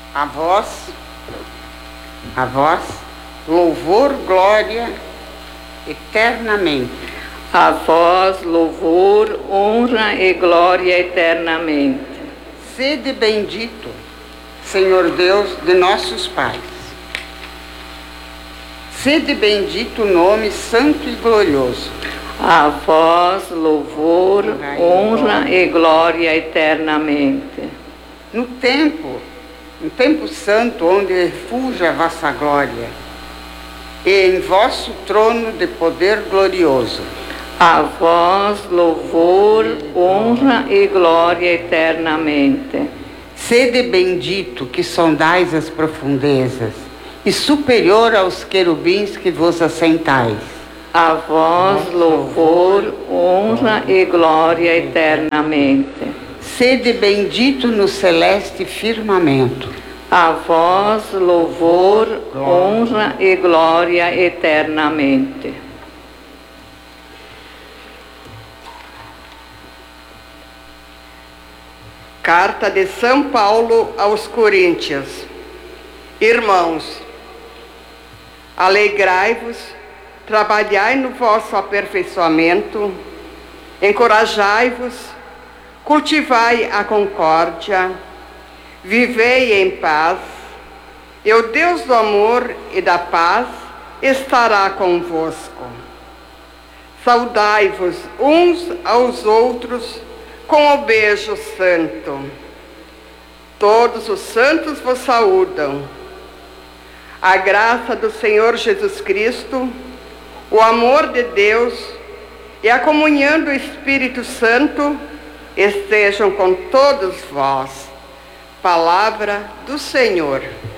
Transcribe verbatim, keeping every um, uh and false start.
A vós, a vós, louvor, glória, eternamente. A vós, louvor, honra e glória eternamente. Sede bendito, Senhor Deus de nossos pais. Sede bendito o nome santo e glorioso. A vós, louvor, honra e glória eternamente. No tempo, no tempo santo, onde refulge a vossa glória, e em vosso trono de poder glorioso. A vós, louvor, honra e glória eternamente. Sede bendito que sondais as profundezas, e superior aos querubins que vos assentais. A vós, louvor, honra e glória eternamente. Sede bendito no celeste firmamento. A vós, louvor, honra e glória eternamente. Carta de São Paulo aos Coríntios. Irmãos, alegrai-vos, trabalhai no vosso aperfeiçoamento, encorajai-vos, cultivai a concórdia, vivei em paz, e o Deus do amor e da paz estará convosco. Saudai-vos uns aos outros com o beijo santo. Todos os santos vos saúdam. A graça do Senhor Jesus Cristo, o amor de Deus e a comunhão do Espírito Santo estejam com todos vós. Palavra do Senhor.